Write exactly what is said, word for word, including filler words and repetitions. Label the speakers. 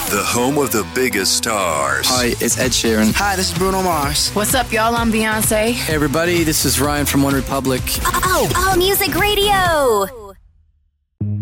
Speaker 1: the home of the biggest stars.
Speaker 2: Hi, it's Ed Sheeran.
Speaker 3: Hi, this is Bruno Mars.
Speaker 4: What's up, y'all? I'm Beyonce.
Speaker 2: Hey, everybody, this is Ryan from One Republic.
Speaker 5: Oh, All Music Radio.